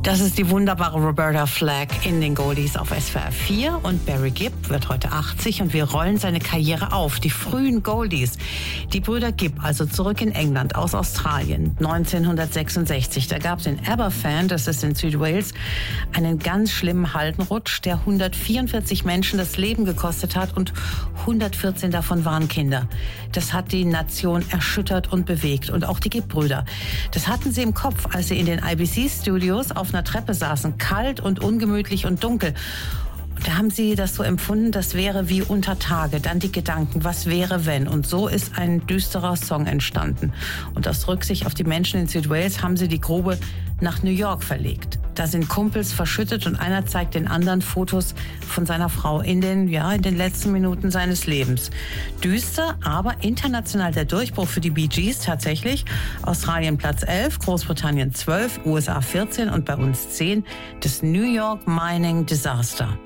Das ist die wunderbare Roberta Flack in den Goldies auf SWR 4 und Barry Gibb wird heute 80 und wir rollen seine Karriere auf. Die frühen Goldies, die Brüder Gibb, also zurück in England aus Australien 1966. Da gab es in Aberfan, das ist in Südwales, einen ganz schlimmen Haldenrutsch, der 144 Menschen das Leben gekostet hat und 114 davon waren Kinder. Das hat die Nation erschüttert und bewegt und auch die Gibb-Brüder. Das hatten sie im Kopf, als sie in den IBC-Studios auf einer Treppe saßen, kalt und ungemütlich und dunkel. Und da haben sie das so empfunden, das wäre wie unter Tage. Dann die Gedanken, was wäre wenn? Und so ist ein düsterer Song entstanden. Und aus Rücksicht auf die Menschen in Südwales haben sie die Grube nach New York verlegt. Da sind Kumpels verschüttet und einer zeigt den anderen Fotos von seiner Frau in den letzten Minuten seines Lebens. Düster, aber international der Durchbruch für die Bee Gees tatsächlich. Australien Platz 11, Großbritannien 12, USA 14 und bei uns 10. Das New York Mining Disaster.